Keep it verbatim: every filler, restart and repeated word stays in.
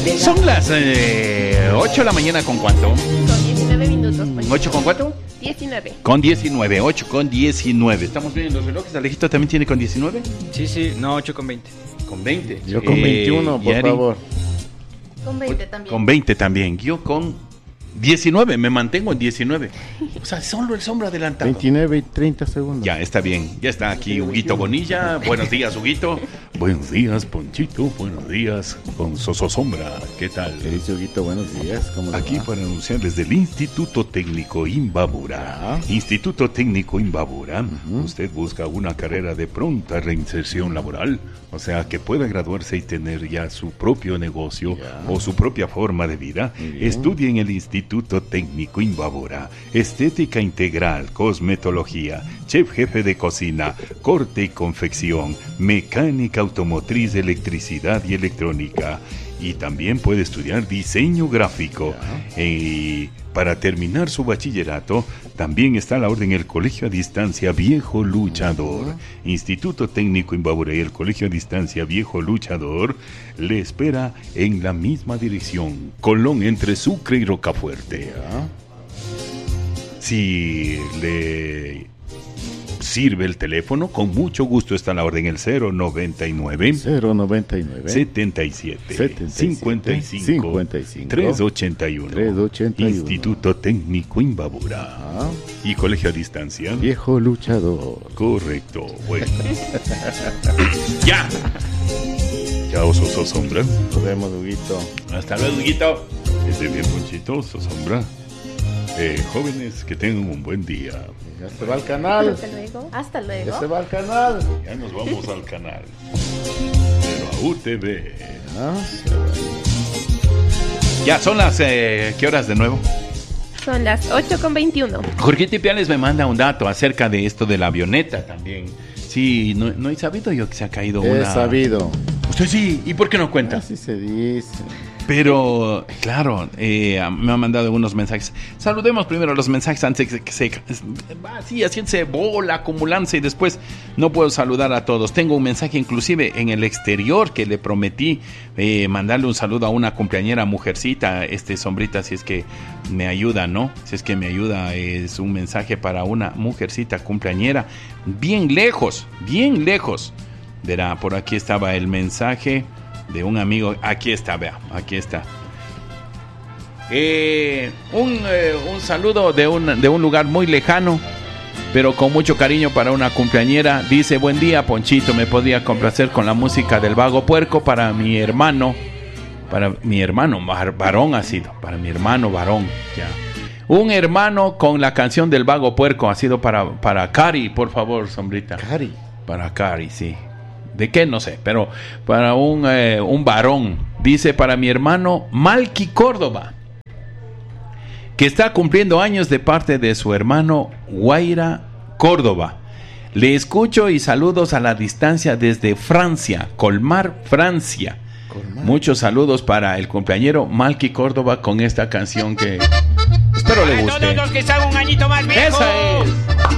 Son las eh, ocho de la mañana, ¿con cuánto? Con diecinueve minutos. Pues. ¿ocho con cuánto? diecinueve. Con diecinueve, ocho con diecinueve. ¿Estamos viendo los relojes? ¿Alejito también tiene con diecinueve? Sí, sí, no, ocho con veinte. Con veinte. Yo con eh, veintiuno, por Yari, favor. Con veinte también. Con veinte también. Yo con diecinueve, me mantengo en diecinueve. O sea, solo el sombra adelantado. veintinueve y treinta segundos. Ya, está bien. Ya está aquí Huguito Bonilla. Buenos días, Huguito. Buenos días, Ponchito. Buenos días, con Soso Sombra. ¿Qué tal? ¿Qué dice Huguito? Buenos días. ¿Cómo le Aquí va? para anunciarles del Instituto Técnico Imbabura. Ya. Instituto Técnico Imbabura. Ujú. Usted busca una carrera de pronta reinserción laboral, o sea, que pueda graduarse y tener ya su propio negocio Ya. o su propia forma de vida. Muy bien. Estudie en el Instituto Técnico Imbabura. Estética integral, cosmetología, chef jefe de cocina, corte y confección, mecánica automotriz, electricidad y electrónica. Y también puede estudiar diseño gráfico. Y para terminar su bachillerato, también está a la orden el Colegio a Distancia Viejo Luchador. Instituto Técnico Imbabura y el Colegio a Distancia Viejo Luchador le espera en la misma dirección, Colón, entre Sucre y Rocafuerte. Ya. Si le sirve el teléfono, con mucho gusto está a la orden el cero noventa y nueve cero noventa y nueve setenta y siete setenta y siete cincuenta y cinco cincuenta y cinco trescientos ochenta y uno. trescientos ochenta y uno. Instituto Técnico Imbabura. Ah, Y Colegio a Distancia. viejo luchador. Correcto. Bueno. ¡Ya! Chao, Soso Sombra. Nos vemos, Huguito. Hasta luego, Huguito. Esté bien, Ponchito, Soso Sombra. Eh, jóvenes, que tengan un buen día. Ya se va al canal. Hasta luego. Hasta luego. Ya se va al canal. Ya nos vamos al canal. Pero a U T V. Ah, Ya son las... Eh, ¿Qué horas de nuevo? Son las ocho con veintiuno. Jorge Tipiales me manda un dato acerca de esto de la avioneta también. Sí, no, no he sabido yo que se ha caído he una... sabido. Usted sí, ¿y por qué no cuenta? Así se dice. Pero, claro, eh, me han mandado algunos mensajes. Saludemos primero los mensajes antes de que se... Así, haciéndose bola, acumulándose, y después no puedo saludar a todos. Tengo un mensaje inclusive en el exterior que le prometí eh, mandarle un saludo a una cumpleañera mujercita, este Sombrita, si es que me ayuda, ¿no? Si es que me ayuda, es un mensaje para una mujercita cumpleañera, bien lejos, bien lejos. Verá, por aquí estaba el mensaje de un amigo. Aquí está, vea, aquí está. Eh, un, eh, un saludo de un, de un lugar muy lejano, pero con mucho cariño para una cumpleañera. Dice: buen día, Ponchito, me podría complacer con la música del Vago Puerco para mi hermano. Para mi hermano, varón ha sido. Para mi hermano varón, ya. Un hermano con la canción del Vago Puerco ha sido para, para Cari, por favor, Sombrita. Cari. Para Cari, sí. ¿De qué? No sé, pero para un, eh, un varón. Dice: para mi hermano Malky Córdoba, que está cumpliendo años, de parte de su hermano Guaira Córdoba. Le escucho y saludos a la distancia desde Francia, Colmar, Francia. Colmar. Muchos saludos para el cumpleañero Malky Córdoba con esta canción que espero le guste. A todos los que están un añito más viejos. Esa es.